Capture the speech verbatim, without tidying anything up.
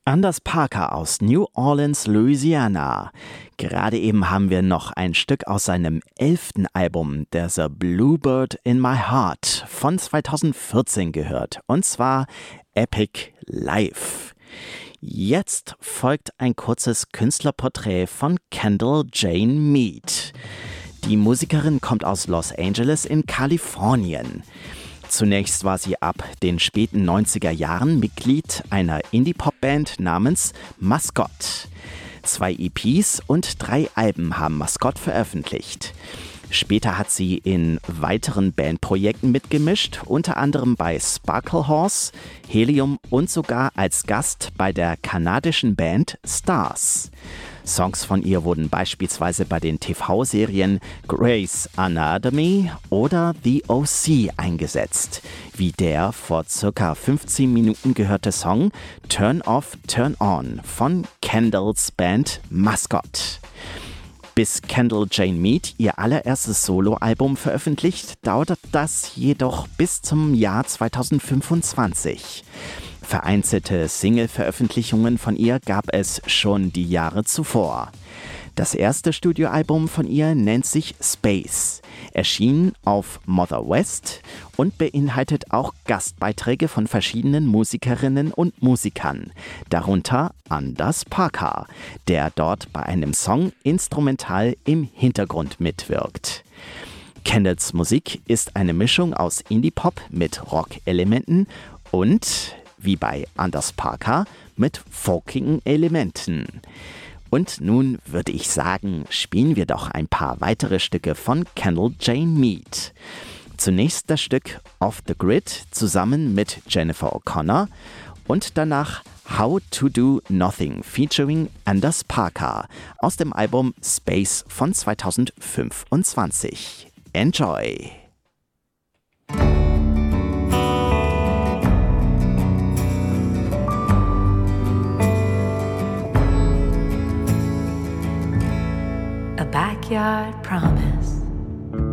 Anders Parker aus New Orleans, Louisiana. Gerade eben haben wir noch ein Stück aus seinem elften Album, There's a Bluebird in My Heart, von zweitausendvierzehn gehört. Und zwar Epic Life. Jetzt folgt ein kurzes Künstlerporträt von Kendall Jane Mead. Die Musikerin kommt aus Los Angeles in Kalifornien. Zunächst war sie ab den späten neunziger Jahren Mitglied einer Indie-Pop-Band namens Mascot. Zwei E Ps und drei Alben haben Mascot veröffentlicht. Später hat sie in weiteren Bandprojekten mitgemischt, unter anderem bei Sparkle Horse, Helium und sogar als Gast bei der kanadischen Band Stars. Songs von ihr wurden beispielsweise bei den T V-Serien Grey's Anatomy oder The O C eingesetzt, wie der vor circa fünfzehn Minuten gehörte Song Turn Off, Turn On von Kendalls Band Mascot. Bis Kendall Jane Mead ihr allererstes Soloalbum veröffentlicht, dauert das jedoch bis zum Jahr zweitausendfünfundzwanzig. Vereinzelte Single-Veröffentlichungen von ihr gab es schon die Jahre zuvor. Das erste Studioalbum von ihr nennt sich Space, erschien auf Mother West und beinhaltet auch Gastbeiträge von verschiedenen Musikerinnen und Musikern, darunter Anders Parker, der dort bei einem Song instrumental im Hintergrund mitwirkt. Kendalls Musik ist eine Mischung aus Indie-Pop mit Rock-Elementen und, wie bei Anders Parker, mit folkigen Elementen. Und nun würde ich sagen, spielen wir doch ein paar weitere Stücke von Kendall Jane Mead. Zunächst das Stück Off the Grid zusammen mit Jennifer O'Connor und danach How to Do Nothing featuring Anders Parker aus dem Album Space von zweitausendfünfundzwanzig. Enjoy! A backyard promise